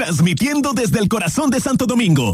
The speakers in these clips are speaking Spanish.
transmitiendo desde el corazón de Santo Domingo.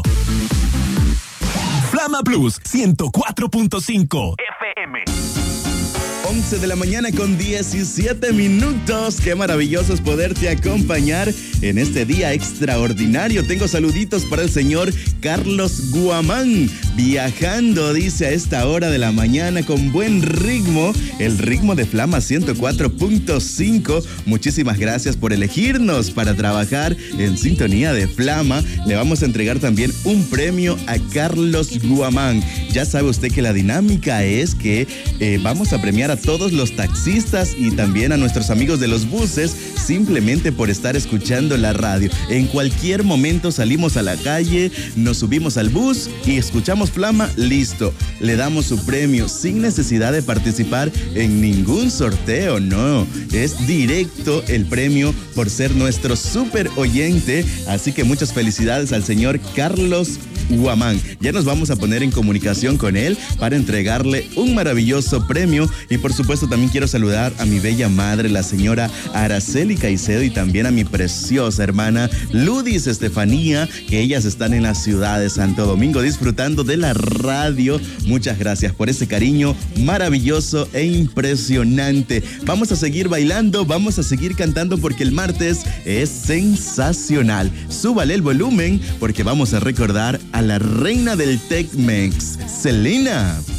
Flama Plus 104.5 FM. 11 de la mañana con 17 minutos. Qué maravilloso es poderte acompañar en este día extraordinario. Tengo saluditos para el señor Carlos Guamán. Viajando, dice, a esta hora de la mañana con buen ritmo. El ritmo de Flama 104.5. Muchísimas gracias por elegirnos para trabajar en sintonía de Flama. Le vamos a entregar también un premio a Carlos Guamán. Ya sabe usted que la dinámica es que vamos a premiar a todos los taxistas y también a nuestros amigos de los buses simplemente por estar escuchando la radio. En cualquier momento salimos a la calle, nos subimos al bus y escuchamos Flama, listo. Le damos su premio sin necesidad de participar en ningún sorteo, no. Es directo el premio por ser nuestro súper oyente. Así que muchas felicidades al señor Carlos Guamán. Ya nos vamos a poner en comunicación con él para entregarle un maravilloso premio. Y por supuesto también quiero saludar a mi bella madre, la señora Araceli Caicedo, y también a mi preciosa hermana Ludis Estefanía, que ellas están en la ciudad de Santo Domingo disfrutando de la radio. Muchas gracias por ese cariño maravilloso e impresionante. Vamos a seguir bailando, vamos a seguir cantando porque el martes es sensacional. Súbale el volumen porque vamos a recordar a la reina del Tex-Mex, Selena.